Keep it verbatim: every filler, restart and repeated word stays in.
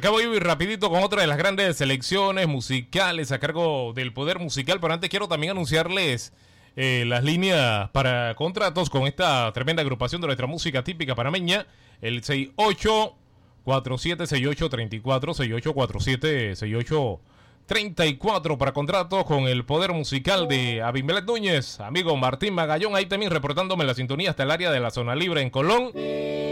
Acá voy rapidito con otra de las grandes selecciones musicales a cargo del Poder Musical, pero antes quiero también anunciarles eh, las líneas para contratos con esta tremenda agrupación de nuestra música típica panameña, el seis ocho cuatro siete seis ocho tres cuatro, seis ocho cuatro siete seis ocho treinta y cuatro para contratos con el Poder Musical de Abimelec Núñez, amigo Martín Magallón, ahí también reportándome la sintonía hasta el área de la zona libre en Colón.